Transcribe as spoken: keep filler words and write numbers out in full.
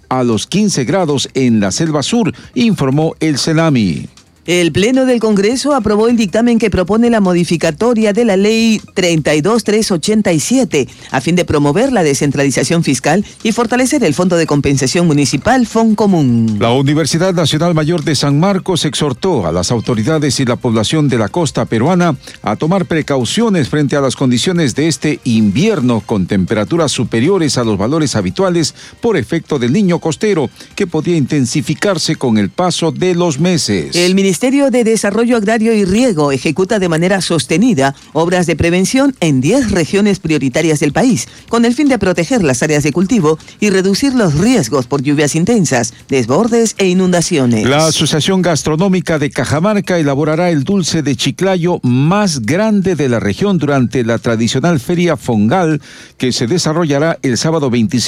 a los quince grados en la selva sur, informó el CENAMI. El Pleno del Congreso aprobó el dictamen que propone la modificatoria de la Ley treinta y dos mil trescientos ochenta y siete a fin de promover la descentralización fiscal y fortalecer el Fondo de Compensación Municipal Foncomún. La Universidad Nacional Mayor de San Marcos exhortó a las autoridades y la población de la costa peruana a tomar precauciones frente a las condiciones de este invierno con temperaturas superiores a los valores habituales por efecto del Niño costero, que podría intensificarse con el paso de los meses. El Ministerio El Ministerio de Desarrollo Agrario y Riego ejecuta de manera sostenida obras de prevención en diez regiones prioritarias del país, con el fin de proteger las áreas de cultivo y reducir los riesgos por lluvias intensas, desbordes e inundaciones. La Asociación Gastronómica de Cajamarca elaborará el dulce de chiclayo más grande de la región durante la tradicional Feria Fongal, que se desarrollará el sábado veinticinco